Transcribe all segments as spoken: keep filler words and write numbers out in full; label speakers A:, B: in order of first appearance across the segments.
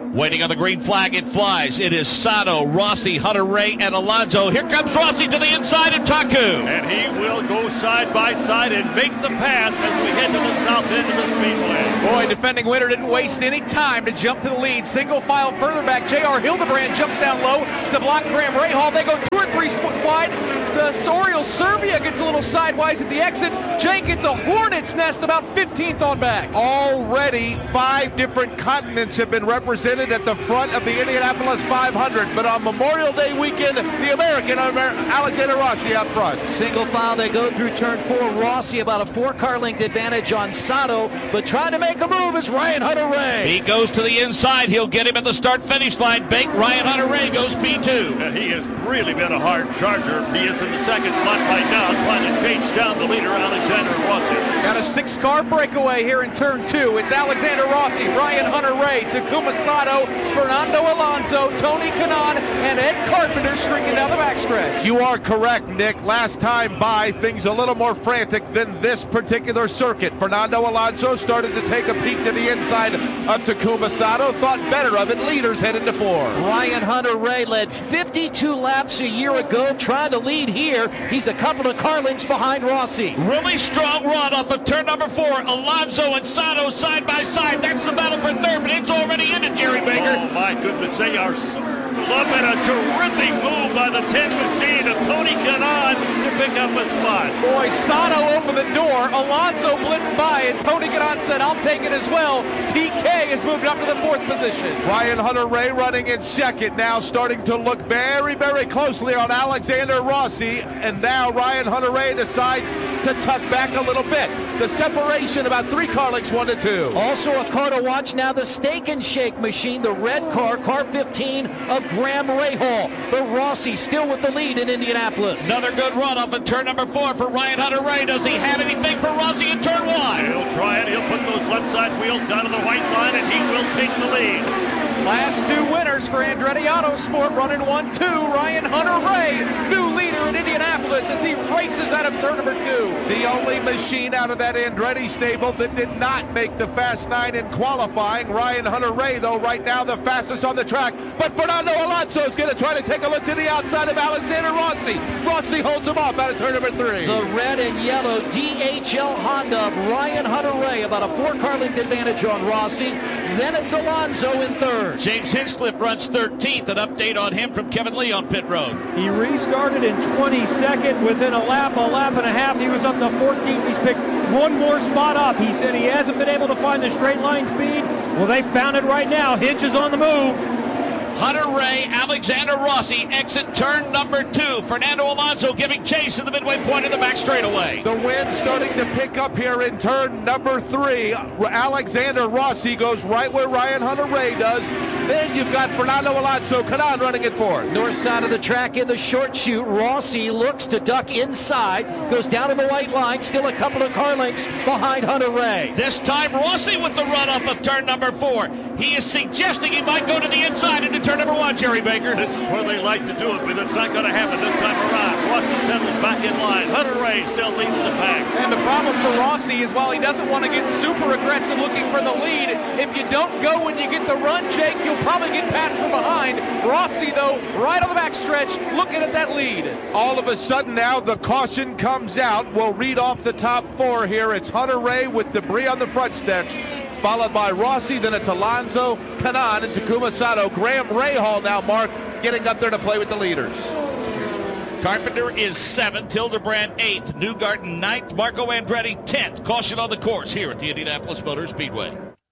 A: Waiting on the green flag, it flies. It is Sato, Rossi, Hunter-Reay, and Alonso. Here comes Rossi to the inside and Taku.
B: And he will go side by side and make the pass as we head to the south end of the speedway.
C: Boy, defending winner didn't waste any time to jump to the lead. Single file further back. J R Hildebrand jumps down low to block Graham Rahal. They go two or three wide. To Sorial Serbia gets a little sidewise at the exit. Jenkins, a hornet's nest, about fifteenth on back.
D: Already five different continents have been represented at the front of the Indianapolis five hundred, but on Memorial Day weekend, the American Alexander Rossi out front.
E: Single file, they go through turn four. Rossi about a four-car length advantage on Sato, but trying to make a move is Ryan Hunter-Reay.
A: He goes to the inside. He'll get him at the start-finish line. Bake Ryan Hunter-Reay goes P two.
B: And he has really been a hard charger. He is in the second spot right now, trying to chase down the leader, Alexander Rossi.
C: Got a six-car breakaway here in turn two. It's Alexander Rossi, Ryan Hunter-Reay, Takuma Sato, Fernando Alonso, Tony Kanaan, and Ed Carpenter streaking down the backstretch.
D: You are correct, Nick. Last time by, things a little more frantic than this particular circuit. Fernando Alonso started to take a peek to the inside of Takuma Sato, thought better of it. Leaders headed to four.
E: Ryan Hunter-Reay led fifty-two laps a year ago, trying to lead here. He's a couple of car lengths behind Rossi.
A: Really strong run off of turn number four. Alonso and Sato side by side. That's the battle for third, but it's already ended, Jerry Baker.
B: Oh, my goodness. They are love and a terrific move by the ten machine of Tony Kanaan to pick up a spot.
C: Boy, Sato opened the door. Alonso blitzed by, and Tony Kanaan said, I'll take it as well. T K has moved up to the fourth position.
D: Ryan Hunter-Reay running in second, now starting to look very, very closely on Alexander Rossi, and now Ryan Hunter-Reay decides to tuck back a little bit. The separation about three car lengths, one to two.
E: Also a car to watch now, the Steak and Shake machine, the red car, car fifteen of Graham Rahal. But Rossi still with the lead in Indianapolis.
A: Another good run off of turn number four for Ryan Hunter-Reay. Does he have anything for Rossi in turn one?
B: He'll try it. He'll put those left side wheels down to the white line, and he will take the lead.
C: Last two winners for Andretti Autosport, running one two. Ryan Hunter-Reay, new leader in Indianapolis as he races out of turn number two.
D: The only machine out of that Andretti stable that did not make the Fast Nine in qualifying. Ryan Hunter-Reay, though, right now the fastest on the track. But Fernando Alonso is going to try to take a look to the outside of Alexander Rossi. Rossi holds him off out of turn number three.
E: The red and yellow D H L Honda of Ryan Hunter-Reay, about a four-car length advantage on Rossi. Then it's Alonso in third.
A: James Hinchcliffe runs thirteenth. An update on him from Kevin Lee on pit road.
F: He restarted in twenty-second. Within a lap, a lap and a half, he was up to fourteenth. He's picked one more spot up. He said he hasn't been able to find the straight line speed. Well, they found it right now. Hinch is on the move.
A: Hunter-Reay, Alexander Rossi exit turn number two. Fernando Alonso giving chase at the midway point of the back straightaway.
D: The wind starting to pick up here in turn number three. Alexander Rossi goes right where Ryan Hunter-Reay does. Then you've got Fernando Alonso, Kanaan running it fourth.
E: North side of the track in the short chute. Rossi looks to duck inside, goes down to the white line, still a couple of car lengths behind Hunter-Reay.
A: This time Rossi with the run up of turn number four. He is suggesting he might go to the inside into turn number one, Jerry Baker.
B: This is where they like to do it, but it's not going to happen this time around. Rossi settles back in line. Hunter-Reay still leads the pack.
C: And the problem for Rossi is while he doesn't want to get super aggressive looking for the lead, if you don't go when you get the run, Jake, you'll probably get passed from behind. Rossi, though, right on the backstretch, looking at that lead.
D: All of a sudden now, the caution comes out. We'll read off the top four here. It's Hunter-Reay with debris on the front stretch, followed by Rossi, then it's Alonso, Kanaan, and Takuma Sato. Graham Rahal now, Mark, getting up there to play with the leaders.
A: Carpenter is seventh, Hildebrand eighth, Newgarden ninth, Marco Andretti tenth. Caution on the course here at the Indianapolis Motor Speedway.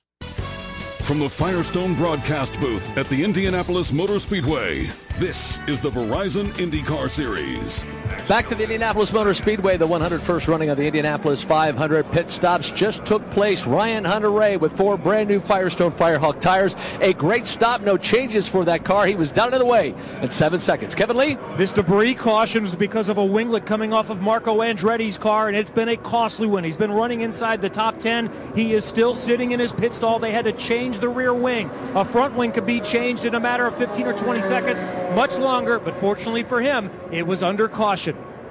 G: From the Firestone broadcast booth at the Indianapolis Motor Speedway, this is the Verizon IndyCar Series.
E: Back to the Indianapolis Motor Speedway, the one hundred first running of the Indianapolis five hundred. Pit stops just took place. Ryan Hunter-Reay with four brand new Firestone Firehawk tires. A great stop, no changes for that car. He was down and away in seven seconds. Kevin Lee?
F: This debris caution was because of a winglet coming off of Marco Andretti's car, and it's been a costly one. He's been running inside the top ten. He is still sitting in his pit stall. They had to change the rear wing. A front wing could be changed in a matter of fifteen or twenty seconds, much longer, but fortunately for him, it was under caution.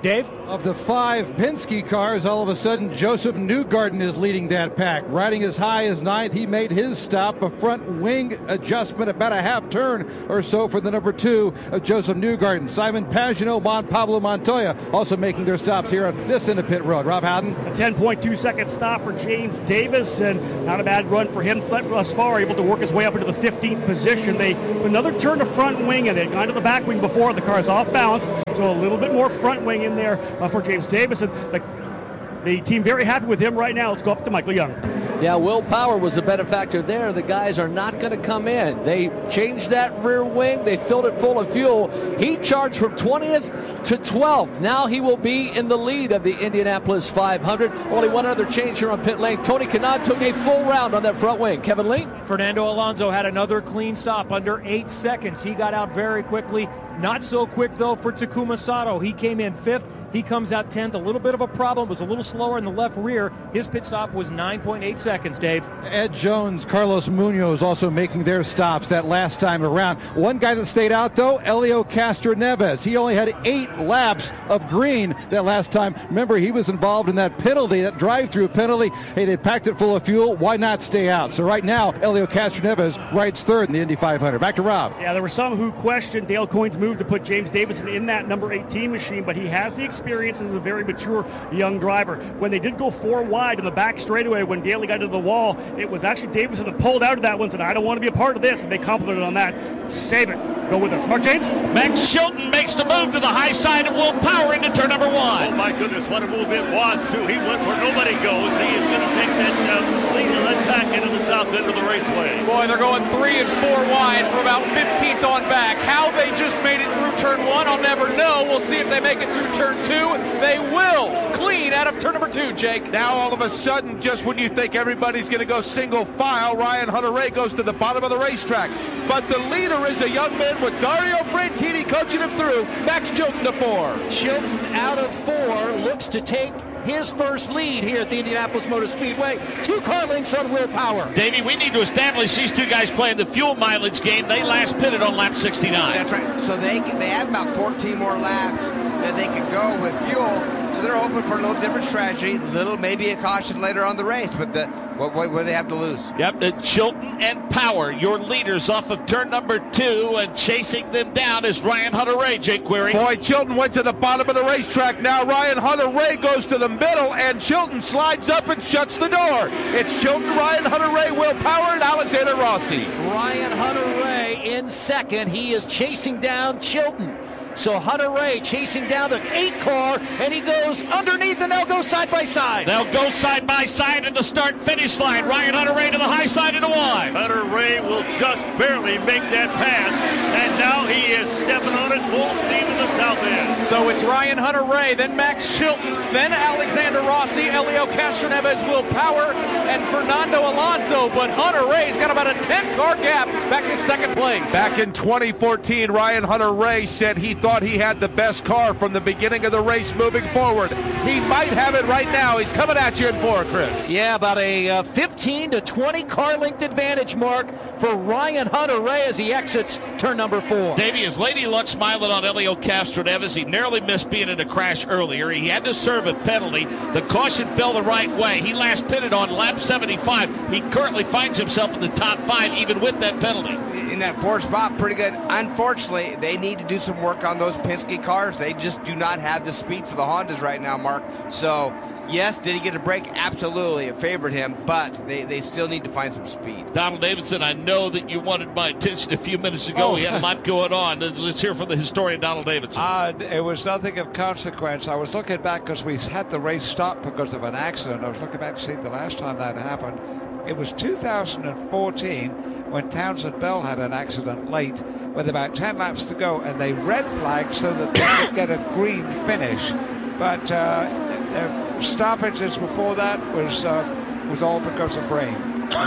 F: Dave?
H: Of the five Penske cars, all of a sudden Joseph Newgarden is leading that pack. Riding as high as ninth, he made his stop. A front wing adjustment, about a half turn or so for the number two of Joseph Newgarden. Simon Pagenaud, Juan Pablo Montoya also making their stops here on this end of pit road. Rob Howden.
B: A ten point two second stop for James Davis, and not a bad run for him thus far, able to work his way up into the fifteenth position. They another turn to front wing, and they got to the back wing before. The car's off balance, so a little bit more front wing in there uh, for James Davis. And the, the team very happy with him right now. Let's go up to Michael Young.
E: Yeah, Will Power was a benefactor there. The guys are not going to come in. They changed that rear wing. They filled it full of fuel. He charged from twentieth to twelfth. Now he will be in the lead of the Indianapolis five hundred. Only one other change here on pit lane. Tony Kanaan took a full round on that front wing. Kevin Lee?
F: Fernando Alonso had another clean stop under eight seconds. He got out very quickly. Not so quick, though, for Takuma Sato. He came in fifth. He comes out tenth. A little bit of a problem. Was a little slower in the left rear. His pit stop was nine point eight seconds, Dave.
H: Ed Jones, Carlos Munoz also making their stops that last time around. One guy that stayed out, though, Elio Castroneves. He only had eight laps of green that last time. Remember, he was involved in that penalty, that drive-through penalty. Hey, they packed it full of fuel. Why not stay out? So right now, Elio Castroneves rides third in the Indy five hundred. Back to Rob.
B: Yeah, there were some who questioned Dale Coyne's move to put James Davison in that number eighteen machine, but he has the experience and is a very mature young driver. When they did go four wide in the back straightaway, when Daly got to the wall, it was actually Davison that pulled out of that one, said, I don't want to be a part of this, and they complimented on that. Save it. Go with us. Mark James?
A: Max Chilton makes the move to the high side of Will Power into turn number one.
B: Oh, my goodness, what a move it was, too. He went where nobody goes. He is going to take that uh, lead and then back into the south end of the raceway.
C: Boy, they're going three and four wide for about fifteenth on back. How they just made it through turn one, I'll never know. We'll see if they make it through turn two. They will. Clean out of turn number two, Jake.
D: Now all of a sudden, just when you think everybody's going to go single file, Ryan Hunter-Reay goes to the bottom of the racetrack. But the leader is a young man with Dario Franchitti coaching him through. Max Chilton to four.
E: Chilton out of four looks to take his first lead here at the Indianapolis Motor Speedway. Two car lengths on Will Power.
A: Davey, we need to establish these two guys playing the fuel mileage game. They last pitted on lap sixty-nine.
I: That's right. So they they have about fourteen more laps that they can go with fuel. So they're hoping for a little different strategy, little maybe a caution later on the race, but the, what, what, what do they have to lose?
A: Yep, uh, Chilton and Power, your leaders off of turn number two, and chasing them down is Ryan Hunter-Reay, Jake Query.
D: Boy, Chilton went to the bottom of the racetrack. Now Ryan Hunter-Reay goes to the middle, and Chilton slides up and shuts the door. It's Chilton, Ryan Hunter-Reay, Will Power, and Alexander Rossi.
E: Ryan Hunter-Reay in second. He is chasing down Chilton. So Hunter-Reay chasing down the eight car, and he goes underneath, and they'll go side by side.
A: They'll go side by side at the start-finish line. Ryan Hunter-Reay to the high side of the one.
B: Hunter-Reay will just barely make that pass, and now he is stepping on it full steam in the south end.
C: So it's Ryan Hunter-Reay, then Max Chilton, then Alexander Rossi, Elio Castroneves, Will Power, and Fernando Alonso. But Hunter-Reay's got about a ten-car gap back to second place.
D: Back in twenty fourteen, Ryan Hunter-Reay said he thought he had the best car from the beginning of the race moving forward. He might have it right now. He's coming at you in four, Chris.
E: Yeah, about a uh, fifteen to twenty car length advantage mark for Ryan Hunter-Reay as he exits turn number four.
A: Davey, is Lady Luck smiling on Elio Castroneves? He narrowly missed being in a crash earlier. He had to serve a penalty. The caution fell the right way. He last pitted on lap seventy-five. He currently finds himself in the top five even with that penalty.
I: In that fourth spot, pretty good. Unfortunately, they need to do some work on those Penske cars. They just do not have the speed for the Hondas right now, Mark. So, yes, did he get a break? Absolutely. It favored him, but they, they still need to find some speed.
A: Donald Davidson, I know that you wanted my attention a few minutes ago.
J: Oh.
A: He had a lot going on. Let's hear from the historian, Donald Davidson.
J: Uh, it was nothing of consequence. I was looking back because we had the race stopped because of an accident. I was looking back to see the last time that happened. It was two thousand fourteen when Townsend Bell had an accident late with about ten laps to go, and they red flagged so that they could get a green finish. But uh, their stoppages before that was uh, was all because of rain.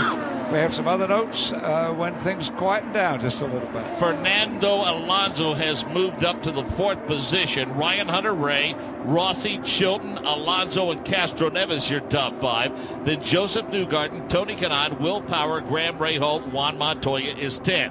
J: We have some other notes uh, when things quieten down just a little bit.
A: Fernando Alonso has moved up to the fourth position. Ryan Hunter-Reay, Rossi, Chilton, Alonso, and Castroneves, your top five. Then Joseph Newgarden, Tony Kanaan, Will Power, Graham Rahal, Juan Montoya is tenth.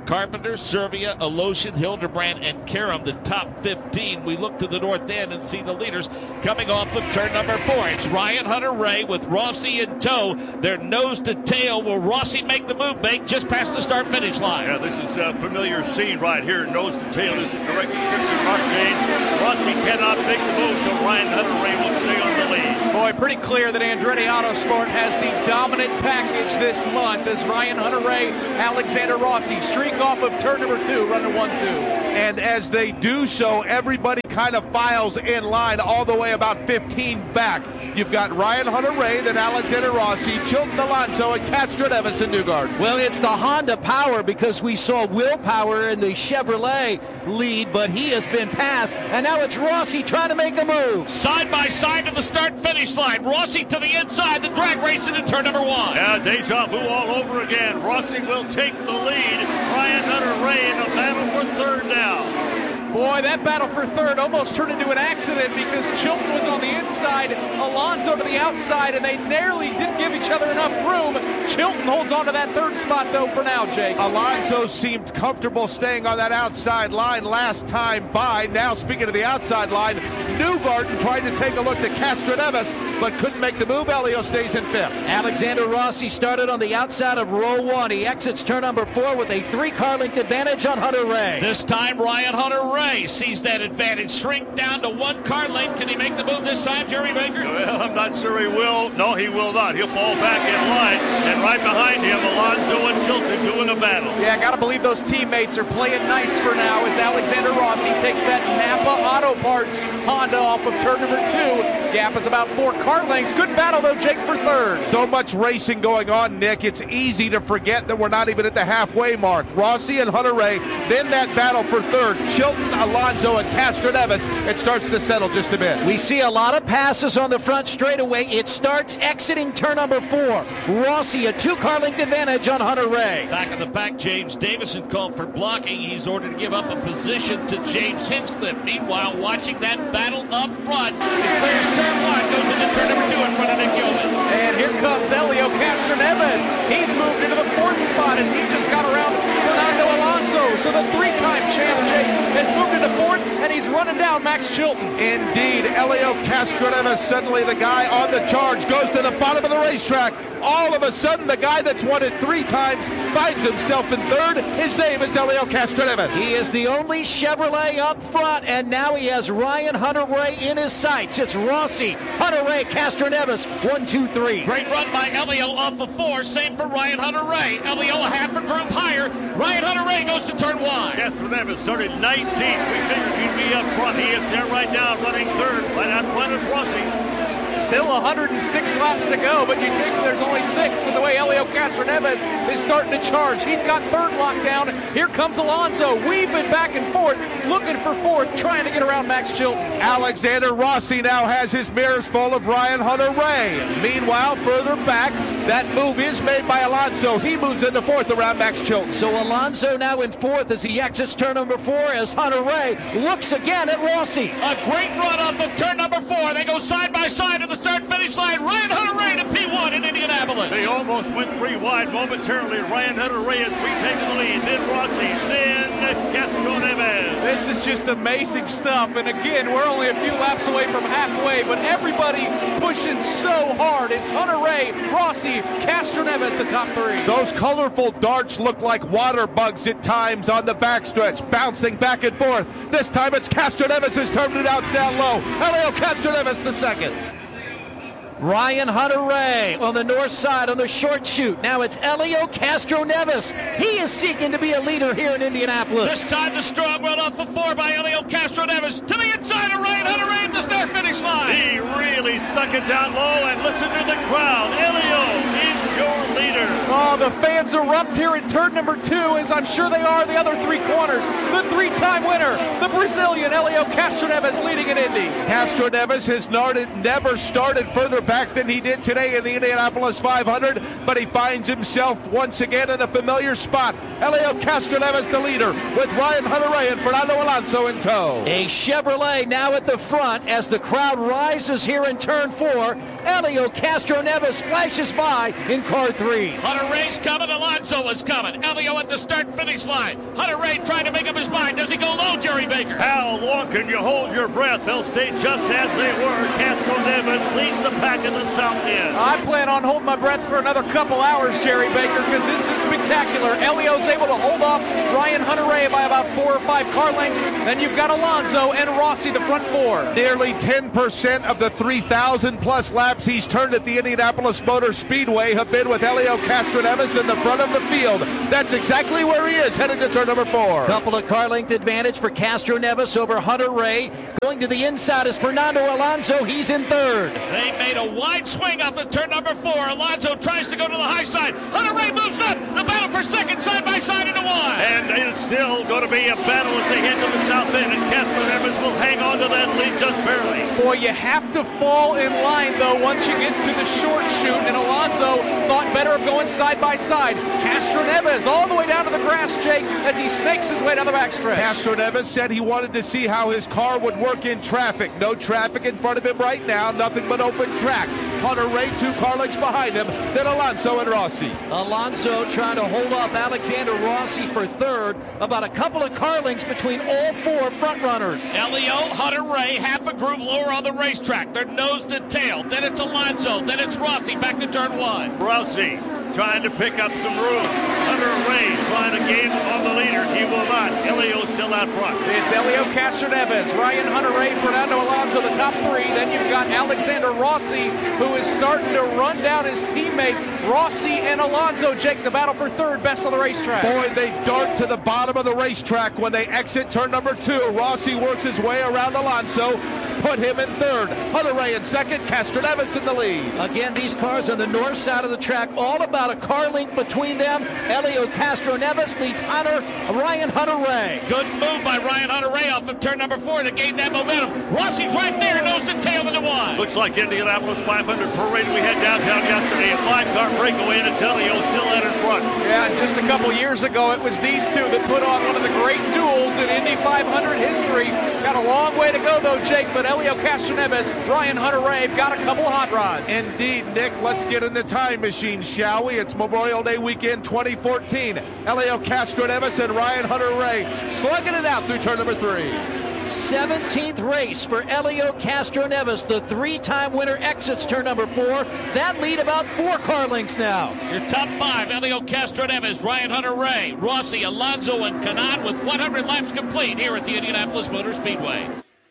A: Carpenter, Servia, Alosian, Hildebrand, and Karam, the top fifteen. We look to the north end and see the leaders coming off of turn number four. It's Ryan Hunter-Reay with Rossi in tow. They're nose to tail. Will Rossi make the move, Bake, just past the start-finish line?
K: Yeah, this is a familiar scene right here, nose to tail. This is direct description, Mark James. Rossi cannot make the move, so Ryan Hunter-Reay will stay on the lead.
C: Boy, pretty clear that Andretti Autosport has the dominant package this month as Ryan Hunter-Reay, Alexander Rossi streak off of turn number two, running one two.
D: And as they do so, everybody kind of files in line all the way about fifteen back. You've got Ryan Hunter-Reay, then Alexander Rossi, Chilton Alonso, and Castroneves and Newgarden.
E: Well, it's the Honda power because we saw Will Power in the Chevrolet lead, but he has been passed, and now it's Rossi trying to make a move.
A: Side by side to the start-finish line. Rossi to the inside, the drag racing in turn number one.
K: Yeah, deja vu all over again. Rossi will take the lead. Ryan Hunter-Reay in a battle for third now.
C: Boy, that battle for third almost turned into an accident because Chilton was on the inside, Alonso to the outside, and they nearly didn't give each other enough room. Chilton holds on to that third spot, though, for now, Jake.
D: Alonso seemed comfortable staying on that outside line last time by. Now, speaking of the outside line, Newgarden tried to take a look at Castroneves, but couldn't make the move. Elio stays in fifth.
E: Alexander Rossi started on the outside of row one. He exits turn number four with a three-car length advantage on Hunter-Reay.
A: This time, Ryan Hunter-Reay sees that advantage shrink down to one car length. Can he make the move this time, Jerry Baker?
K: Well, I'm not sure he will. No, he will not. He'll fall back in line. And right behind him, Alonso and Chilton doing a battle.
C: Yeah, got to believe those teammates are playing nice for now as Alexander Rossi takes that Napa Auto Parts Honda off of turn number two. Gap is about four car lengths. Good battle, though, Jake, for third.
D: So much racing going on, Nick. It's easy to forget that we're not even at the halfway mark. Rossi and Hunter-Reay, then that battle for third. Chilton, Alonso, and Castroneves. It starts to settle just a bit.
E: We see a lot of passes on the front straightaway. It starts exiting turn number four. Rossi, a two-car length advantage on Hunter-Reay.
A: Back in the back, James Davison called for blocking. He's ordered to give up a position to James Hinchcliffe. Meanwhile, watching that battle up front, he clears turn one, goes into turn number two in front of Nick Gilman.
C: And here comes Elio Castroneves. He's moved into the fourth spot as he just got around Fernando Alonso. So the three-time champ, Jake, has moved into fourth, and he's running down Max Chilton.
D: Indeed, Elio Castroneves, suddenly the guy on the charge, goes to the bottom of the racetrack. All of a sudden, the guy that's won it three times finds himself in third. His name is Elio Castroneves.
E: He is the only Chevrolet up front, and now he has Ryan Hunter-Reay in his sights. It's Rossi, Hunter-Reay, Castroneves, one, two, three.
A: Great run by Elio off of four. Same for Ryan Hunter-Reay. Elio a half a group higher. Ryan Hunter-Reay goes to turn one.
K: Castroneves started nineteenth. We figured he'd be up front. He is there right now, running third, right out front of Rossi.
C: Still one hundred six laps to go, but you think there's only six with the way Elio Castroneves is starting to charge. He's got third locked down. Here comes Alonso, weaving back and forth, looking for fourth, trying to get around Max Chilton.
D: Alexander Rossi now has his mirrors full of Ryan Hunter-Reay. Meanwhile, further back, that move is made by Alonso. He moves into fourth around Max Chilton.
E: So Alonso now in fourth as he exits turn number four as Hunter-Reay looks again at Rossi.
A: A great run off of turn number four. They go side by side at the start-finish line. Ryan Hunter-Reay to P one in Indianapolis.
K: They almost went three wide momentarily. Ryan Hunter-Reay has retaken the lead. Then Rossi, then Castroneves.
C: This is just amazing stuff. And again, we're only a few laps away from halfway, but everybody pushing so hard. It's Hunter-Reay, Rossi, Castroneves, the top three.
D: Those colorful darts look like water bugs at times on the backstretch, bouncing back and forth. This time it's Castroneves who's turned it out down low. Elio Castroneves the second.
E: Ryan Hunter-Reay on the north side on the short chute. Now it's Elio Castroneves. He is seeking to be a leader here in Indianapolis.
A: This side, the strong run off of four by Elio Castroneves. To the inside of Ryan Hunter-Reay at the start finish line.
K: He really stuck it down low, and listen to the crowd. Elio is your leader.
C: Oh, the fans erupt here in turn number two, as I'm sure they are the other three corners. The three-time winner, the Brazilian Elio Castroneves, leading in Indy.
D: Castroneves has never started further back back than he did today in the Indianapolis five hundred, but he finds himself once again in a familiar spot. Helio Castroneves the leader with Ryan Hunter-Reay and Fernando Alonso in tow.
E: A Chevrolet now at the front as the crowd rises here in turn four. Helio Castroneves flashes by in car three.
A: Hunter-Reay's coming, Alonso is coming. Helio at the start-finish line. Hunter-Reay trying to make up his mind. Does he go low, Jerry Baker?
K: How long can you hold your breath? They'll stay just as they were. Castroneves leads the pack in the south end.
C: I plan on holding my breath for another couple hours, Jerry Baker, because this is spectacular. Helio's able to hold off Ryan Hunter-Reay by about four or five car lengths. Then you've got Alonso and Rossi, the front four.
D: Nearly ten percent of the three thousand plus laps he's turned at the Indianapolis Motor Speedway have been with Helio Castroneves in the front of the field. That's exactly where he is heading to turn number four.
E: Couple of car length advantage for Castroneves over Hunter-Reay. Going to the inside is Fernando Alonso. He's in third.
A: They made a wide swing off the turn number four. Alonso tries to go to the high side. Hunter-Reay moves up. The battle for second, side by side into one.
K: And it's still going to be a battle as they head to the south end, and Castroneves will hang on to that lead just barely.
C: Boy, you have to fall in line, though, once you get to the short chute, and Alonso thought better of going side by side. Castroneves all the way down to the grass, Jake, as he snakes his way down the backstretch.
D: Castroneves said he wanted to see how his car would work in traffic. No traffic in front of him right now, nothing but open track. Hunter-Reay two car lengths behind him, then Alonso and Rossi.
E: Alonso trying to hold off Alexander Rossi for third. About a couple of car lengths between all four front runners.
A: Helio, Hunter-Reay, half a groove lower on the racetrack. They're nose to tail. Then it's Alonso. Then it's Rossi back to turn one.
K: Rossi trying to pick up some room. Hunter-Reay trying to gain on the leader. He will not. Helio still out front.
C: It's Helio Castroneves, Ryan Hunter-Reay, Fernando Alonso, the top three. Then you've got Alexander Rossi, who is starting to run down his teammate. Rossi and Alonso, Jake, the battle for third, best on the racetrack.
D: Boy, they dart to the bottom of the racetrack when they exit turn number two. Rossi works his way around Alonso, put him in third. Hunter-Reay in second, Castroneves in the lead.
E: Again, these cars on the north side of the track, all about a car length between them. Helio Castroneves leads Hunter, Ryan Hunter-Reay.
A: Good move by Ryan Hunter-Reay off of turn number four to gain that momentum. Rossi's right there, nose to tail into one.
K: Looks like Indianapolis five hundred parade we had downtown yesterday. A five-car breakaway, and Helio still out in front.
C: Yeah, just a couple years ago, it was these two that put on one of the great duels in Indy five hundred history. Got a long way to go, though, Jake, but Helio Castroneves, Ryan Hunter-Reay have got a couple of hot rods.
D: Indeed, Nick. Let's get in the time machine, shall we? It's Memorial Day weekend twenty fourteen. Helio Castroneves and Ryan Hunter-Reay slugging it out through turn number three.
E: seventeenth race for Helio Castroneves. The three-time winner exits turn number four. That lead about four car lengths now.
A: Your top five, Helio Castroneves, Ryan Hunter-Reay, Rossi, Alonso, and Kanaan with one hundred laps complete here at the Indianapolis Motor Speedway.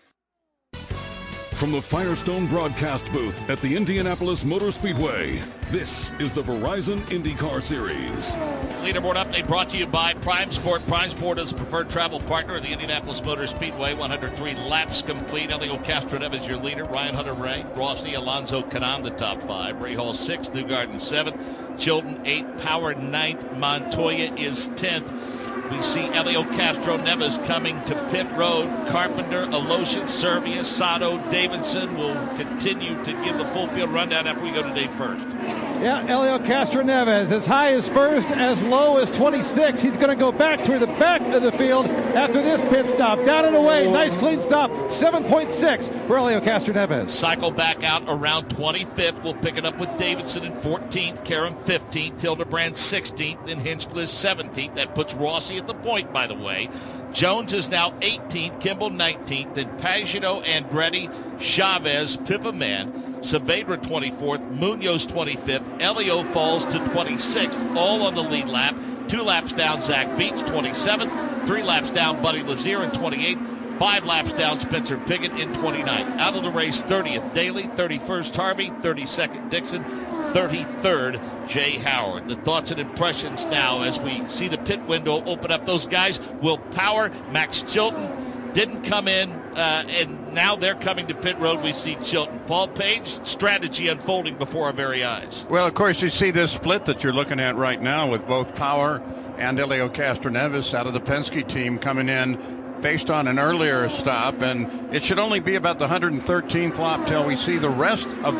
G: From the Firestone broadcast booth at the Indianapolis Motor Speedway, this is the Verizon IndyCar Series.
A: Leaderboard update brought to you by Prime Sport. Prime Sport is a preferred travel partner of the Indianapolis Motor Speedway. one hundred three laps complete. Helio Castroneves your leader. Ryan Hunter-Reay, Rossi, Alonso, Kanaan the top five. Rahal sixth, Newgarden seventh, Chilton eighth, Power ninth, Montoya is tenth. We see Helio Castroneves coming to pit road. Carpenter, Alosian, Servia, Sato, Davidson will continue to give the full field rundown after we go to Dave first.
H: Yeah, Helio Castroneves as high as first, as low as twenty-six. He's going to go back toward the back of the field after this pit stop. Down and away, nice clean stop, seven point six for Helio Castroneves.
A: Cycle back out around twenty-fifth. We'll pick it up with Davidson in fourteenth, Karam fifteenth, Hildebrand sixteenth, then Hinchcliffe seventeenth. That puts Rossi at the point, by the way. Jones is now eighteenth, Kimball nineteenth, then Pagenaud, Andretti, Chavez, Pippa Man, Saavedra twenty-fourth, Munoz twenty-fifth, Helio falls to twenty-sixth, all on the lead lap. Two laps down, Zach Veach, twenty-seventh. Three laps down, Buddy Lazier in twenty-eighth. Five laps down, Spencer Pigot in twenty-ninth. Out of the race, thirtieth, Daly, thirty-first, Harvey, thirty-second, Dixon, thirty-third, Jay Howard. The thoughts and impressions now as we see the pit window open up. Those guys will power. Max Chilton didn't come in, uh, and now they're coming to pit road. We see Chilton. Paul Page, strategy unfolding before our very eyes.
L: Well, of course, you see this split that you're looking at right now with both Power and Helio Castroneves out of the Penske team coming in based on an earlier stop, and it should only be about the one hundred thirteenth lap till we see the rest of the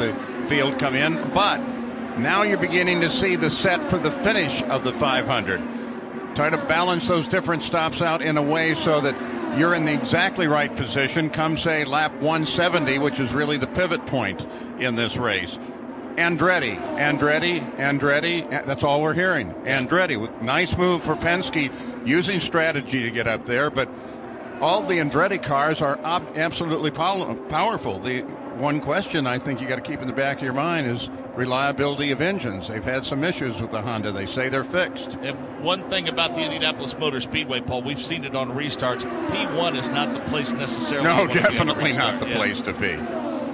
L: field come in, but now you're beginning to see the set for the finish of the five hundred. Try to balance those different stops out in a way so that you're in the exactly right position come, say, lap one seventy, which is really the pivot point in this race. Andretti, Andretti, Andretti, that's all we're hearing. Andretti, nice move for Penske, using strategy to get up there, but all the Andretti cars are ob- absolutely pow- powerful. The one question I think you got to keep in the back of your mind is reliability of engines. They've had some issues with the Honda. They say they're fixed.
A: And one thing about the Indianapolis Motor Speedway, Paul, we've seen it on restarts. P one is not the place necessarily.
L: No, definitely not the
A: yeah.
L: place to be.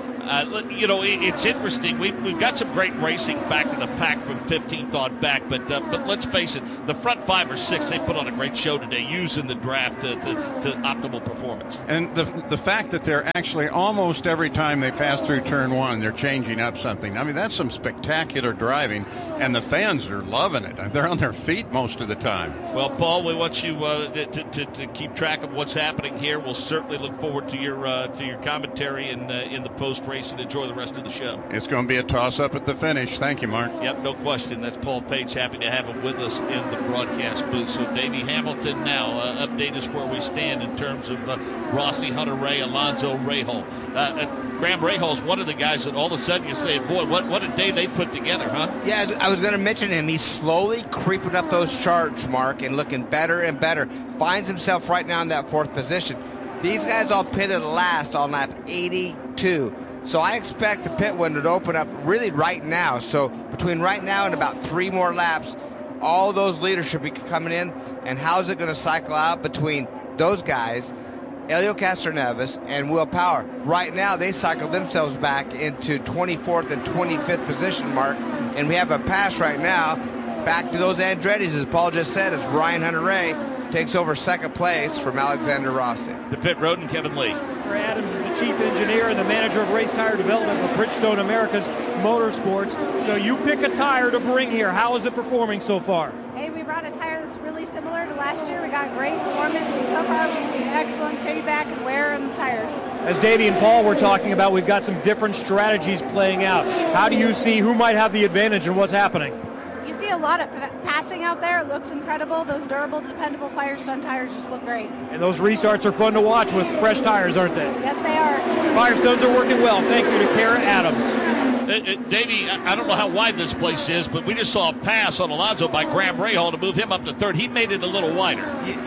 A: Uh, you know, it, it's interesting. We've, we've got some great racing back in the pack from fifteenth on back, but uh, but let's face it, the front five or six, they put on a great show today using the draft to, to, to optimal performance.
L: And the the fact that they're actually almost every time they pass through turn one, they're changing up something. I mean, that's some spectacular driving, and the fans are loving it. They're on their feet most of the time.
A: Well, Paul, we want you uh, to, to, to keep track of what's happening here. We'll certainly look forward to your uh, to your commentary in, uh, in the post-race and enjoy the rest of the show.
L: It's going to be a toss-up at the finish. Thank you, Mark.
A: Yep, no question. That's Paul Page. Happy to have him with us in the broadcast booth. So, Davey Hamilton now, uh, update us where we stand in terms of uh, Rossi, Hunter Ray, Alonso, Rahal. Uh, uh, Graham Rahal's one of the guys that all of a sudden you say, boy, what, what a day they put together, huh?
I: Yeah, I was going to mention him. He's slowly creeping up those charts, Mark, and looking better and better. Finds himself right now in that fourth position. These guys all pitted last on lap eighty-two. So I expect the pit window to open up really right now. So between right now and about three more laps, all those leaders should be coming in. And how's it going to cycle out between those guys, Helio Castroneves and Will Power? Right now, they cycled themselves back into twenty-fourth and twenty-fifth position, Mark. And we have a pass right now back to those Andrettis, as Paul just said, as Ryan Hunter-Ray takes over second place from Alexander Rossi.
A: The pit road and Kevin Lee.
F: Adams is the chief engineer and the manager of race tire development for Bridgestone Americas Motorsports. So you pick a tire to bring here. How is it performing so far?
M: Hey, we brought a tire that's really similar to last year. We got great performance, and so far we've seen excellent payback and wear on the tires.
F: As Davey and Paul were talking about, we've got some different strategies playing out. How do you see who might have the advantage and what's happening?
M: You see a lot of passing out there. It looks incredible. Those durable, dependable Firestone tires just look great.
F: And those restarts are fun to watch with fresh tires, aren't they?
M: Yes, they are.
F: Firestones are working well. Thank you to Kara Adams.
A: Uh, uh, Davey, I, I don't know how wide this place is, but we just saw a pass on Alonso by Graham Rahal to move him up to third. He made it a little wider.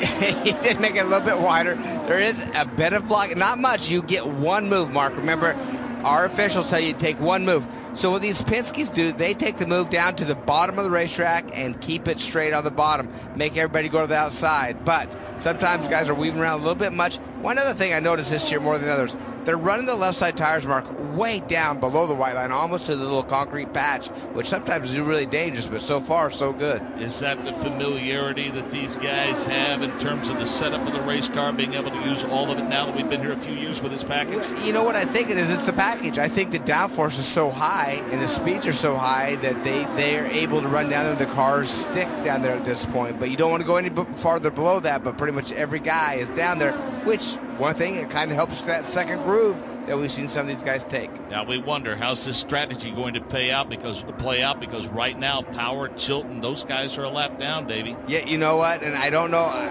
I: He did make it a little bit wider. There is a bit of block. Not much. You get one move, Mark. Remember, our officials tell you to take one move. So what these Penske's do, they take the move down to the bottom of the racetrack and keep it straight on the bottom, make everybody go to the outside. But sometimes guys are weaving around a little bit much. One other thing I noticed this year more than others, they're running the left side tires, Mark, way down below the white line, almost to the little concrete patch, which sometimes is really dangerous, but so far, so good.
A: Is that the familiarity that these guys have in terms of the setup of the race car, being able to use all of it now that we've been here a few years with this package?
I: You know what I think it is? It's the package. I think the downforce is so high and the speeds are so high that they, they are able to run down there. The cars stick down there at this point, but you don't want to go any farther below that, but pretty much every guy is down there, which one thing, it kind of helps that second groove that we've seen some of these guys take.
A: Now we wonder, how's this strategy going to pay out because play out because right now Power, Chilton, those guys are a lap down, Davey.
I: Yeah, you know what? And I don't know.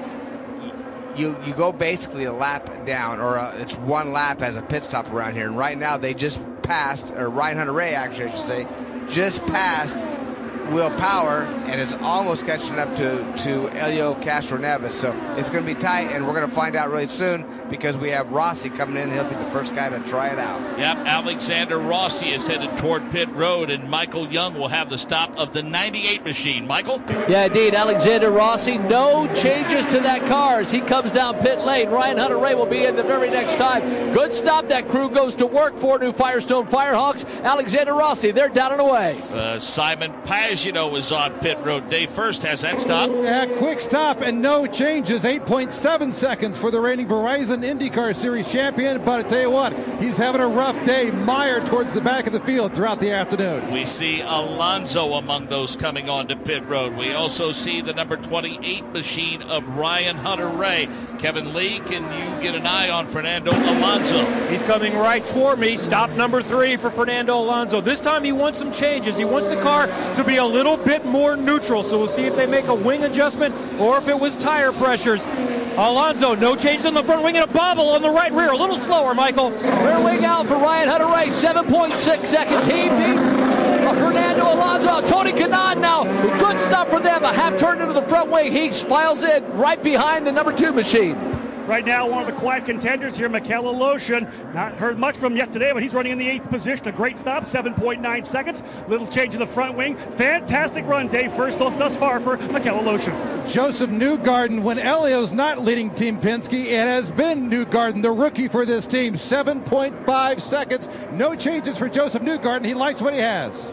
I: You you go basically a lap down, or a, it's one lap as a pit stop around here. And right now they just passed, or Ryan Hunter-Ray actually, I should say, just passed Will Power and is almost catching up to, to Helio Castroneves. So it's going to be tight, and we're going to find out really soon because we have Rossi coming in. He'll be the first guy to try it out.
A: Yep, Alexander Rossi is headed toward pit road, and Michael Young will have the stop of the ninety-eight machine. Michael?
E: Yeah, indeed. Alexander Rossi, no changes to that car as he comes down pit lane. Ryan Hunter-Ray will be in the very next time. Good stop. That crew goes to work. Four new Firestone Firehawks. Alexander Rossi, they're down and away.
A: Uh, Simon Pagenaud is on pit road. Dave First has that stop.
H: Yeah, quick stop and no changes. eight point seven seconds for the reigning Verizon Verizon IndyCar Series champion, but I tell you what, he's having a rough day. Meyer towards the back of the field throughout the afternoon.
A: We see Alonso among those coming onto pit road. We also see the number twenty-eight machine of Ryan Hunter-Reay. Kevin Lee, can you get an eye on Fernando Alonso?
F: He's coming right toward me. Stop number three for Fernando Alonso. This time he wants some changes. He wants the car to be a little bit more neutral. So we'll see if they make a wing adjustment or if it was tire pressures. Alonso, no change on the front wing and a bobble on the right rear. A little slower, Michael.
E: Rear wing out for Ryan Hunter-Reay. seven point six seconds. He beats Fernando Alonso. Tony Kanaan now. Good stuff for them. A half turn into the front wing. He files in right behind the number two machine.
B: Right now, one of the quiet contenders here, Mikel Aloshin. Not heard much from him yet today, but he's running in the eighth position. A great stop, seven point nine seconds. Little change in the front wing. Fantastic run, Dave. First off thus far for Mikel Aloshin.
H: Joseph Newgarden, when Elio's not leading Team Penske, it has been Newgarden, the rookie for this team. seven point five seconds. No changes for Joseph Newgarden. He likes what he has.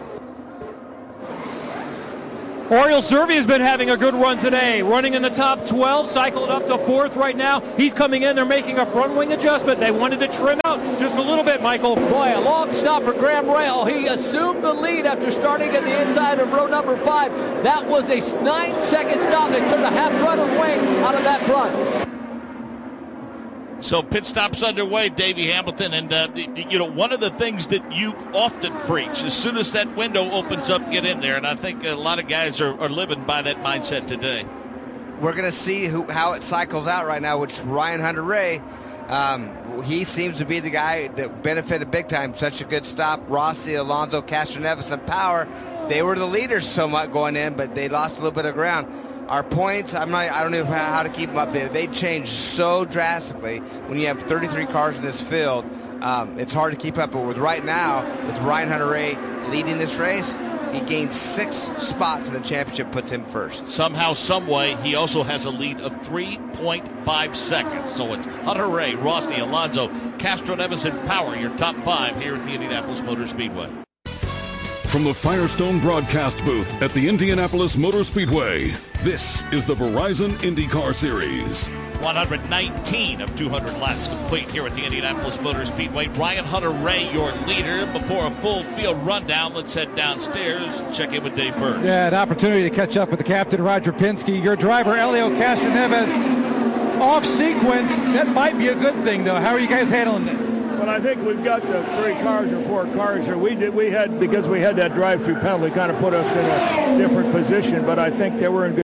F: Oriol Servia has been having a good run today, running in the top twelve, cycled up to fourth right now. He's coming in, they're making a front wing adjustment. They wanted to trim out just a little bit, Michael.
E: Boy, a long stop for Graham Rahal. He assumed the lead after starting at the inside of row number five. That was a nine-second stop. They took a half-run of wing out of that front.
A: So pit stops underway, Davey Hamilton, and uh, you know, one of the things that you often preach, as soon as that window opens up, get in there, and I think a lot of guys are, are living by that mindset today.
I: We're going to see who, how it cycles out right now, which Ryan Hunter-Reay, um, he seems to be the guy that benefited big time. Such a good stop. Rossi, Alonso, Castroneves, and Power, they were the leaders somewhat going in, but they lost a little bit of ground. Our points, I'm not, I don't even know how to keep them updated. They change so drastically when you have thirty-three cars in this field. Um, it's hard to keep up. But with right now, with Ryan Hunter-Reay leading this race, he gained six spots in the championship, puts him first.
A: Somehow, some way, he also has a lead of three point five seconds. So it's Hunter-Reay, Rossi, Alonso, Castroneves, and Power, your top five here at the Indianapolis Motor Speedway.
G: From the Firestone broadcast booth at the Indianapolis Motor Speedway, this is the Verizon IndyCar Series.
A: one hundred nineteen of two hundred laps complete here at the Indianapolis Motor Speedway. Ryan Hunter-Reay, your leader. Before a full field rundown, let's head downstairs and check in with Dave first.
H: Yeah, an opportunity to catch up with the captain, Roger Penske. Your driver, Helio Castroneves, off sequence. That might be a good thing, though. How are you guys handling it?
N: Well, I think we've got the three cars or four cars here. We did, we had, because we had that drive-through penalty, kind of put us in a different position, but I think they were in good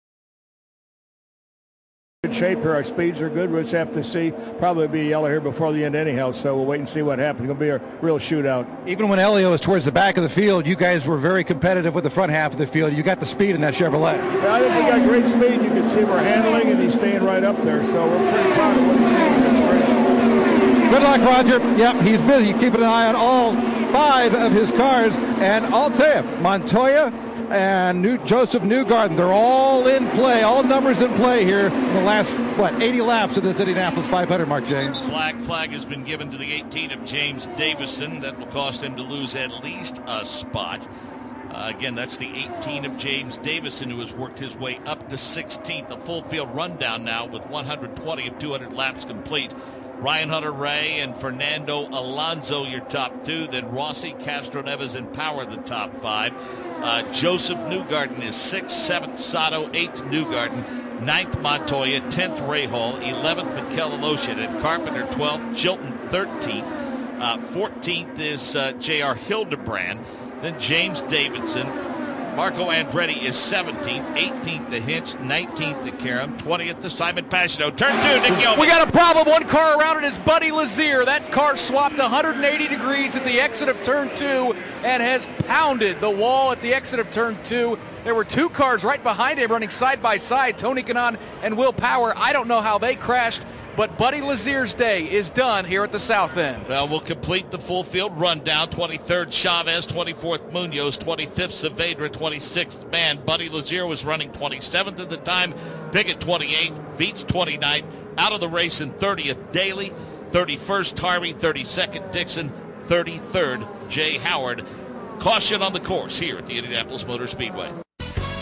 N: good shape here. Our speeds are good. We'll just have to see. Probably be yellow here before the end anyhow, so we'll wait and see what happens. It's going to be a real shootout.
H: Even when Helio was towards the back of the field, you guys were very competitive with the front half of the field. You got the speed in that Chevrolet.
N: Yeah, I think we got great speed. You can see we're handling, and he's staying right up there, so we're pretty proud of what he's doing. That's great.
H: Good luck, Roger. Yep, he's busy keeping an eye on all five of his cars. And I'll tell you, Montoya and New, Joseph Newgarden, they're all in play, all numbers in play here in the last, what, eighty laps of this Indianapolis five hundred, Mark James.
A: Flag flag has been given to the eighteen of James Davison. That will cost him to lose at least a spot. Uh, again, that's the eighteen of James Davison, who has worked his way up to sixteenth. A full field rundown now with one hundred twenty of two hundred laps complete. Ryan Hunter-Reay and Fernando Alonso, your top two. Then Rossi, Castroneves, and Power, the top five. Uh, Joseph Newgarden is sixth, seventh Sato, eighth Newgarden, ninth Montoya, tenth Rahal, eleventh Mikel Aloshin, and Carpenter twelfth, Chilton thirteenth, uh, fourteenth is uh, J R Hildebrand, then James Davidson. Marco Andretti is seventeenth, eighteenth to Hinch, nineteenth to Karam, twentieth to Simon Pagenaud. Turn two, Nick Gilbert.
C: We got a problem. One car around it is Buddy Lazier. That car swapped one hundred eighty degrees at the exit of turn two and has pounded the wall at the exit of turn two. There were two cars right behind him running side by side, Tony Kanaan and Will Power. I don't know how they crashed, but Buddy Lazier's day is done here at the south end.
A: Well, we'll complete the full field rundown. twenty-third Chavez, twenty-fourth Munoz, twenty-fifth Saavedra, twenty-sixth Mann. Buddy Lazier was running twenty-seventh at the time. Pickett twenty-eighth, Veach twenty-ninth. Out of the race in thirtieth Daly, thirty-first Harvey, thirty-second Dixon, thirty-third Jay Howard. Caution on the course here at the Indianapolis Motor Speedway.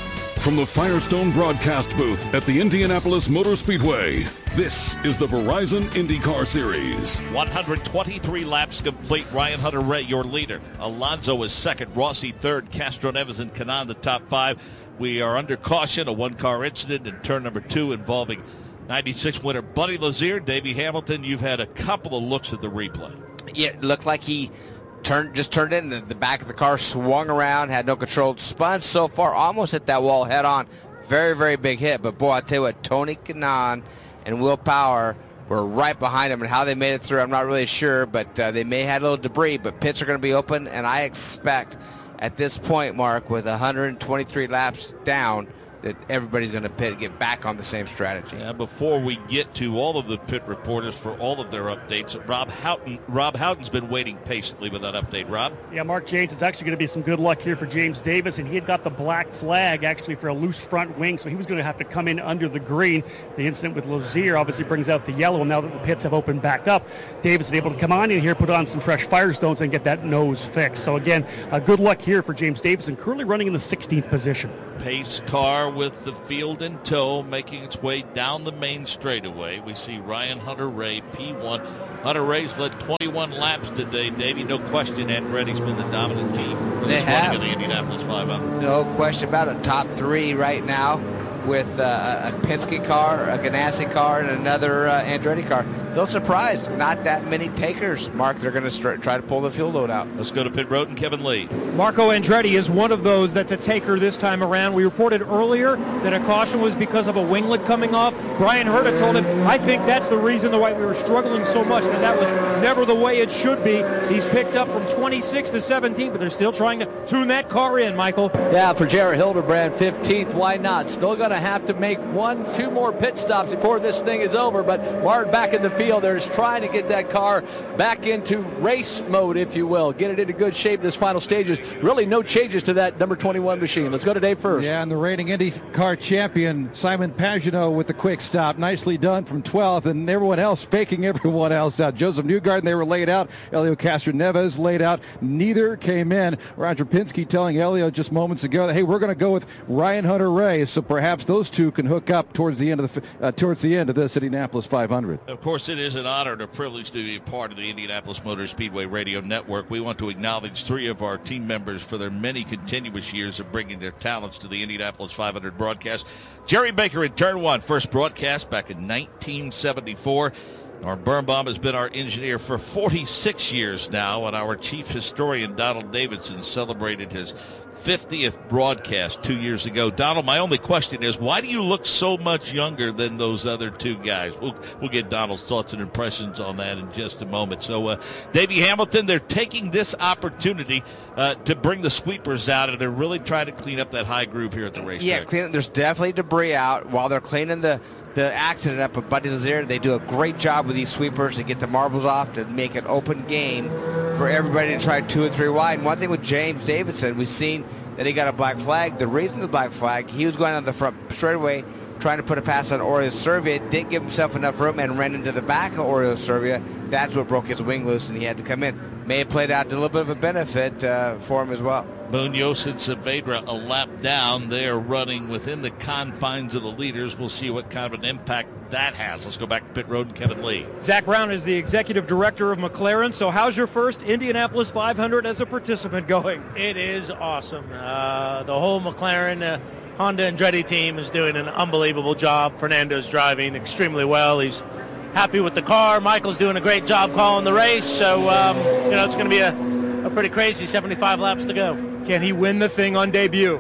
G: From the Firestone broadcast booth at the Indianapolis Motor Speedway, this is the Verizon IndyCar Series.
A: one hundred twenty-three laps complete. Ryan Hunter-Reay, your leader. Alonso is second. Rossi third. Castroneves and Kanaan the top five. We are under caution. A one-car incident in turn number two involving ninety-six winner Buddy Lazier. Davey Hamilton, you've had a couple of looks at the replay.
I: Yeah, it looked like he turned, just turned in. The, the back of the car swung around, had no control, spun so far, almost hit that wall head on. Very, very big hit. But boy, I tell you what, Tony Kanaan and Will Power were right behind him, and how they made it through, I'm not really sure, but uh, they may have had a little debris, but pits are going to be open, and I expect at this point, Mark, with one hundred twenty-three laps down, that everybody's going to pit, get back on the same strategy.
A: Yeah, before we get to all of the pit reporters for all of their updates, Rob Houghton, Rob Houghton's been waiting patiently with that update. Rob?
B: Yeah, Mark James, it's actually going to be some good luck here for James Davis, and he had got the black flag actually for a loose front wing, so he was going to have to come in under the green. The incident with Lazier obviously brings out the yellow now that the pits have opened back up. Davis is able to come on in here, put on some fresh Firestones, and get that nose fixed. So again, uh, good luck here for James Davis, and currently running in the sixteenth position.
A: Pace car with the field in tow, making its way down the main straightaway. We see Ryan Hunter-Reay, P one. Hunter-Reay's led twenty-one laps today. Davey, no question, Andretti's been the dominant team for
I: They
A: this
I: have.
A: running of the Indianapolis five hundred.
I: No question about it. Top three right now with uh, a Penske car, a Ganassi car, and another uh, Andretti car. Little surprise, not that many takers, Mark. They're going to start, try to pull the fuel load out.
A: Let's go to pit road and Kevin Lee.
F: Marco Andretti is one of those that's a taker this time around. We reported earlier that a caution was because of a winglet coming off. Brian Herta told him, I think that's the reason why we were struggling so much, that that was never the way it should be. He's picked up from twenty-six to seventeen, but they're still trying to tune that car in, Michael.
E: Yeah, for Jared Hildebrand, fifteenth, why not? Still going to have to make one, two more pit stops before this thing is over, but Martin back in the field. They're just trying to get that car back into race mode, if you will. Get it into good shape in this final stages. Really no changes to that number twenty-one machine. Let's go to Dave first.
H: Yeah, and the reigning IndyCar champion, Simon Pagenaud, with the quick stop. Nicely done from twelfth, and everyone else faking everyone else out. Joseph Newgarden, they were laid out. Elio Castroneves laid out. Neither came in. Roger Penske telling Elio just moments ago that, hey, we're going to go with Ryan Hunter-Reay, so perhaps those two can hook up towards the end of the uh, towards the end of this Indianapolis five hundred.
A: Of course, it is an honor and a privilege to be a part of the Indianapolis Motor Speedway Radio Network. We want to acknowledge three of our team members for their many continuous years of bringing their talents to the Indianapolis five hundred broadcast. Jerry Baker in turn one, first broadcast back in nineteen seventy-four. Our Birnbaum has been our engineer for forty-six years now, and our chief historian, Donald Davidson, celebrated his fiftieth broadcast two years ago. Donald, my only question is, why do you look so much younger than those other two guys? We'll, we'll get Donald's thoughts and impressions on that in just a moment. So, uh, Davey Hamilton, they're taking this opportunity uh, to bring the sweepers out, and they're really trying to clean up that high groove here at the racetrack.
I: Yeah, clean, there's definitely debris out while they're cleaning the, the accident up with Buddy Lazier. They do a great job with these sweepers to get the marbles off, to make an open game for everybody to try two and three wide. And one thing with James Davidson, we've seen that he got a black flag. The reason the black flag, he was going on the front straightaway trying to put a pass on Oriol Servia, didn't give himself enough room and ran into the back of Oriol Servia. That's what broke his wing loose, and he had to come in. May have played out a little bit of a benefit uh, for him as well.
A: Munoz and Saavedra a lap down. They are running within the confines of the leaders. We'll see what kind of an impact that has. Let's go back to pit road and Kevin Lee.
F: Zach Brown is the executive director of McLaren. So how's your first Indianapolis five hundred as a participant going?
O: It is awesome. Uh, the whole McLaren uh, Honda Andretti team is doing an unbelievable job. Fernando's driving extremely well. He's happy with the car. Michael's doing a great job calling the race. So, um, you know, it's going to be a, a pretty crazy seventy-five laps to go.
F: Can he win the thing on debut?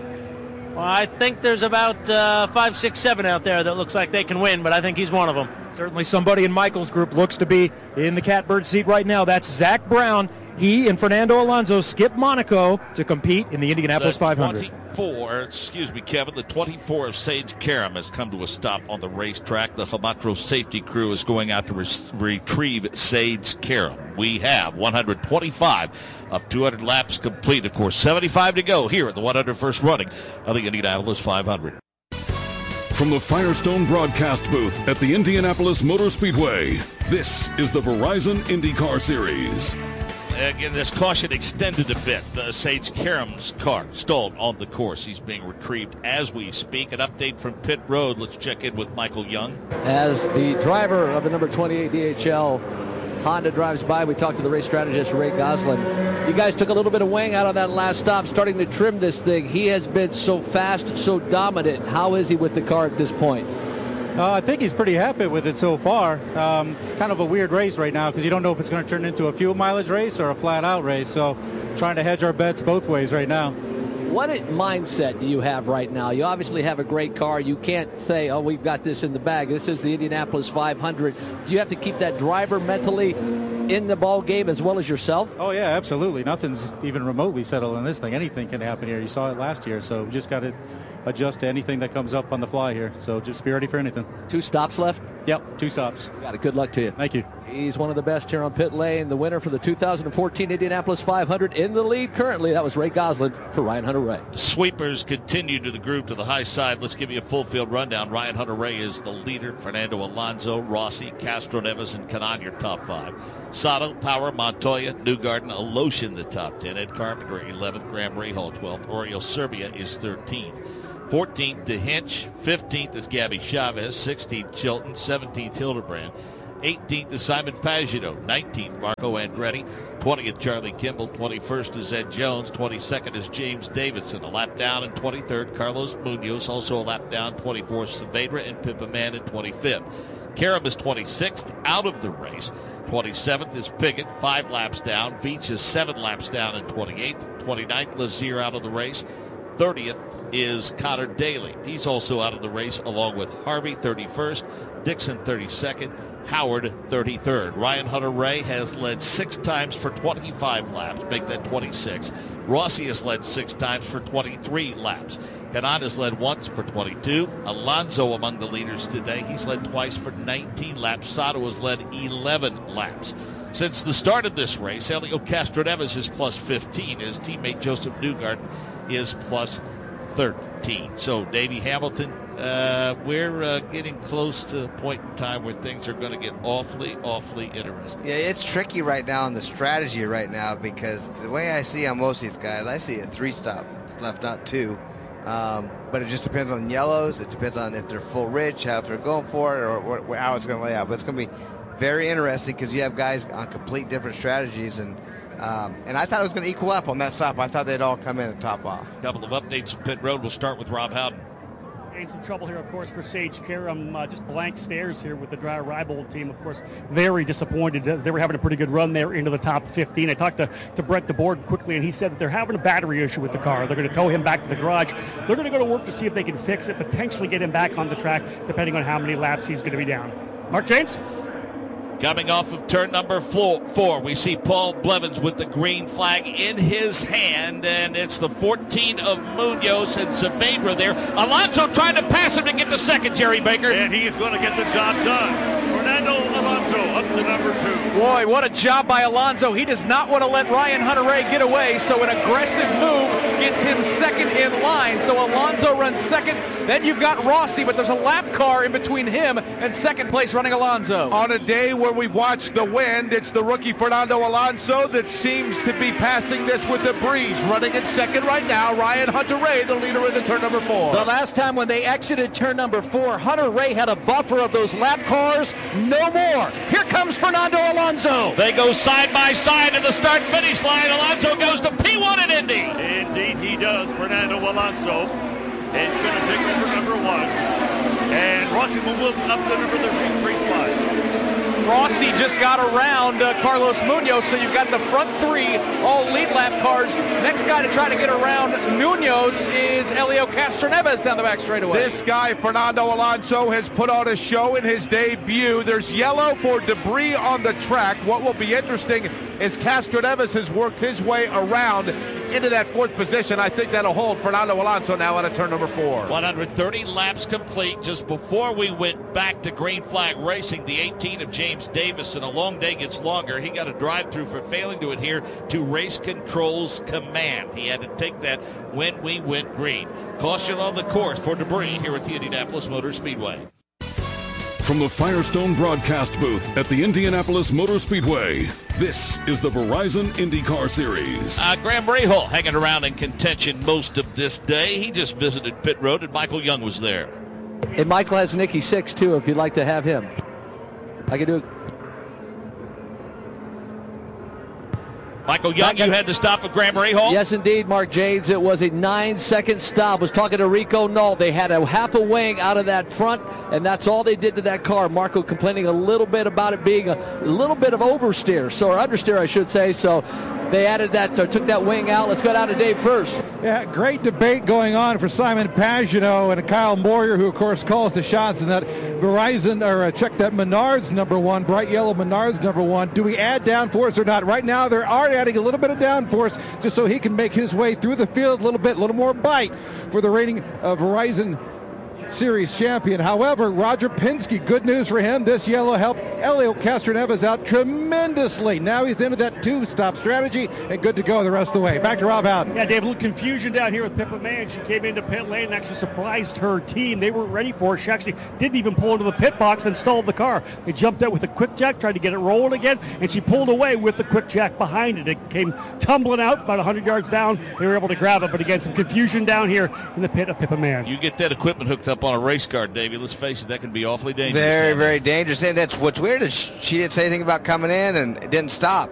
O: Well, I think there's about uh, five, six, seven out there that looks like they can win, but I think he's one of them.
F: Certainly somebody in Michael's group looks to be in the catbird seat right now. That's Zach Brown. He and Fernando Alonso skip Monaco to compete in the Indianapolis
A: the
F: five hundred.
A: twenty-four, excuse me, Kevin, the twenty-four of Sage Karam has come to a stop on the racetrack. The Hamatro safety crew is going out to re- retrieve Sage Karam. We have one hundred twenty-five of two hundred laps complete. Of course, seventy-five to go here at the one hundred first running of the Indianapolis five hundred.
G: From the Firestone broadcast booth at the Indianapolis Motor Speedway, this is the Verizon IndyCar Series.
A: Again, this caution extended a bit. Uh, Sage Karam's car stalled on the course. He's being retrieved as we speak. An update from pit road. Let's check in with Michael Young.
E: As the driver of the number twenty-eight D H L Honda drives by, we talked to the race strategist, Ray Gosselin. You guys took a little bit of wing out of that last stop, starting to trim this thing. He has been so fast, so dominant. How is he with the car at this point?
P: Uh, I think he's pretty happy with it so far. Um, it's kind of a weird race right now because you don't know if it's going to turn into a fuel mileage race or a flat-out race. So trying to hedge our bets both ways right now.
E: What mindset do you have right now? You obviously have a great car. You can't say, oh, we've got this in the bag. This is the Indianapolis five hundred. Do you have to keep that driver mentally in the ball game as well as yourself?
P: Oh, yeah, absolutely. Nothing's even remotely settled in this thing. Anything can happen here. You saw it last year, so we just got to adjust to anything that comes up on the fly here. So just be ready for anything.
E: Two stops left?
P: Yep, two stops.
E: Got it. Good luck to you.
P: Thank you.
E: He's one of the best here on pit lane. The winner for the two thousand fourteen Indianapolis five hundred in the lead currently. That was Ray Gosselin for Ryan Hunter-Reay.
A: Sweepers continue to the groove to the high side. Let's give you a full field rundown. Ryan Hunter-Reay is the leader. Fernando Alonso, Rossi, Castroneves, and Kanaan your top five. Sato, Power, Montoya, Newgarden, Aloshin the top ten. Ed Carpenter eleventh. Graham Rahal twelfth. Oriol Serbia is thirteenth. fourteenth to Hinch. fifteenth is Gabby Chavez. sixteenth Chilton. seventeenth Hildebrand. eighteenth is Simon Pagenaud. nineteenth Marco Andretti. twentieth Charlie Kimball. twenty-first is Ed Jones. twenty-second is James Davidson. A lap down in twenty-third. Carlos Munoz. Also a lap down. twenty-fourth Saavedra and Pippa Mann in twenty-fifth. Karam is twenty-sixth out of the race. twenty-seventh is Piggott, five laps down. Veach is seven laps down in twenty-eighth. twenty-ninth Lazier out of the race. thirtieth is Connor Daly. He's also out of the race along with Harvey, thirty-first. Dixon, thirty-second. Howard, thirty-third. Ryan Hunter-Reay has led six times for twenty-five laps, make that twenty-six. Rossi has led six times for twenty-three laps. Kanaan has led once for twenty-two. Alonso among the leaders today. He's led twice for nineteen laps. Sato has led eleven laps. Since the start of this race, Helio Castroneves is plus fifteen. His teammate Joseph Newgarden is plus thirteen. So Davey Hamilton, uh, we're uh, getting close to the point in time where things are going to get awfully, awfully interesting.
I: Yeah, it's tricky right now on the strategy right now because the way I see on most of these guys, I see a three-stop left, not two. Um, but it just depends on yellows. It depends on if they're full rich, how if they're going for it, or what, how it's going to lay out. But it's going to be very interesting because you have guys on complete different strategies. And um, and I thought it was going to equal up on that stop. I thought they'd all come in and top off.
A: A couple of updates from pit road. We'll start with Rob Howden.
B: In some trouble here, of course, for Sage Karam. Uh, just blank stares here with the Dry Rybold team. Of course, very disappointed. They were having a pretty good run there into the top fifteen. I talked to, to Brett DeBoard quickly, and he said that they're having a battery issue with the car. They're going to tow him back to the garage. They're going to go to work to see if they can fix it, potentially get him back on the track, depending on how many laps he's going to be down. Mark Janes?
A: Coming off of turn number four, four, we see Paul Blevins with the green flag in his hand, and it's the fourteen of Munoz and Saavedra there. Alonso trying to pass him to get to second, Jerry Baker.
K: And he's going to get the job done. Fernando Alonso up to number two.
C: Boy, what a job by Alonso. He does not want to let Ryan Hunter-Reay get away, so an aggressive move gets him second in line. So Alonso runs second. Then you've got Rossi, but there's a lap car in between him and second place running Alonso.
D: On a day where we watch the wind, it's the rookie Fernando Alonso that seems to be passing this with the breeze. Running in second right now, Ryan Hunter-Reay, the leader into turn number four.
F: The last time when they exited turn number four, Hunter-Reay had a buffer of those lap cars. No more. Here comes Fernando Alonso.
A: They go side by side to the start-finish line. Alonso goes to P one at Indy.
K: Indeed he does, Fernando Alonso. It's going to take over number one. And Rossi will move up to number three spot.
C: Rossi just got around uh, Carlos Munoz, so you've got the front three all lead lap cars. Next guy to try to get around Munoz is Helio Castroneves down the back straightaway.
D: This guy, Fernando Alonso, has put on a show in his debut. There's yellow for debris on the track. What will be interesting is Castroneves has worked his way around into that fourth position. I think that'll hold Fernando Alonso now out of turn number four.
A: one hundred thirty laps complete. Just before we went back to green flag racing, the eighteen of James Davis, and a long day gets longer. He got a drive-through for failing to adhere to race control's command. He had to take that when we went green. Caution on the course for debris here at the Indianapolis Motor Speedway.
G: From the Firestone broadcast booth at the Indianapolis Motor Speedway, This is the Verizon IndyCar Series.
A: Uh, Graham Rahal hanging around in contention most of this day. He just visited pit road, and Michael Young was there.
E: And Michael has Nicky Six, too, if you'd like to have him. I can do it.
A: Michael Young, you had the stop of Graham Rahal?
E: Yes, indeed, Mark Jades. It was a nine-second stop. Was talking to Rico Null. They had a half a wing out of that front, and that's all they did to that car. Marco complaining a little bit about it being a, a little bit of oversteer, so or understeer, I should say. So they added that, so took that wing out. Let's go down to Dave first.
H: Yeah, great debate going on for Simon Pagenaud and Kyle Moyer, who of course calls the shots in that Verizon, or uh, check that Menards number one, bright yellow Menards number one. Do we add downforce or not? Right now they're already adding a little bit of downforce just so he can make his way through the field a little bit, a little more bite for the reigning uh, Verizon Series champion. However, Roger Penske, good news for him. This yellow helped Helio Castroneves out tremendously. Now he's into that two-stop strategy and good to go the rest of the way. Back to Rob Howden.
B: Yeah, Dave, a little confusion down here with Pippa Mann. She came into pit lane and actually surprised her team. They weren't ready for her. She actually didn't even pull into the pit box and stalled the car. They jumped out with a quick jack, tried to get it rolling again, and she pulled away with the quick jack behind it. It came tumbling out about one hundred yards down. They were able to grab it, but again, some confusion down here in the pit of Pippa Mann.
A: You get that equipment hooked up on a race car, Davey, let's face it, that can be awfully dangerous.
I: Very, very dangerous. And that's what's weird is she didn't say anything about coming in and it didn't stop.